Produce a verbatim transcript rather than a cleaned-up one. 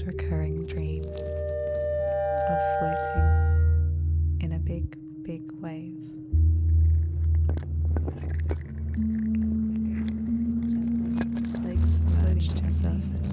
recurring dream of floating in a big, big wave. Legs submerged to the surface.